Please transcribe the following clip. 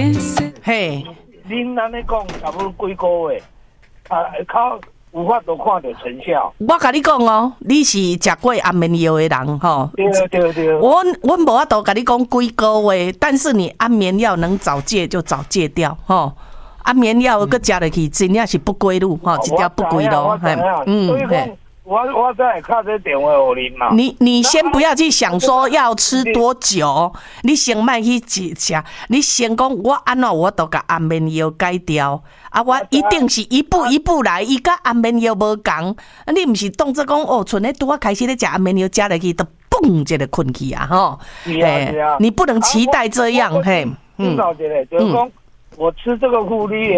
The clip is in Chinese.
嘿， 恁安尼讲，差不多几个月，靠有法度看到成效。 我甲你讲哦，你是食过安眠药的人吼。 对。 我无法度甲你讲几个月，但是你安眠药能早戒就早戒掉吼。安眠药搁食落去，真正是不归路吼，一条不归路。 所以讲，我再敲这电话给恁嘛。 你先不要去想说要吃多久，你先莫去食，你先讲我安怎我都甲安眠药改掉。啊，我一定是一步一步来，伊甲安眠药无共，你毋是当作讲哦，像咧拄啊开始咧食安眠药，食落去都嘣一个困去啊吼。 是啊， 你不能期待这样嘿。 知道一个，就是讲我吃这个护理